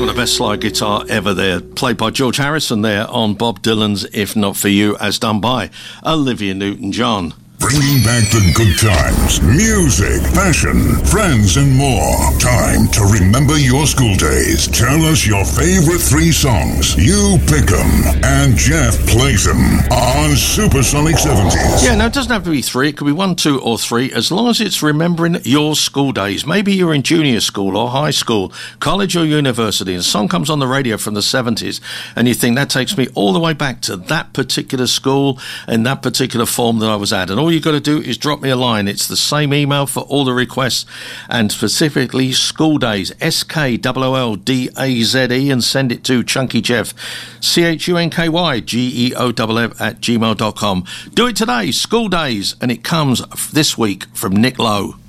Some of the best slide guitar ever there, played by George Harrison there on Bob Dylan's If Not For You, as done by Olivia Newton-John. Bringing back the good times, music, passion, friends, and more. Time to remember your school days. Tell us your favorite 3 songs. You pick them, and Jeff plays them on Supersonic 70s. Yeah, now it doesn't have to be 3. It could be 1, 2, or 3, as long as it's remembering your school days. Maybe you're in junior school or high school, college or university, and a song comes on the radio from the 70s, and you think that takes me all the way back to that particular school and that particular form that I was at. And all you've got to do is drop me a line. It's the same email for all the requests, and specifically school days, SKOOLDAZE, and send it to Chunky Jeff, CHUNKYGEOFF@gmail.com. Do it today, school days, and it comes this week from Nick Lowe.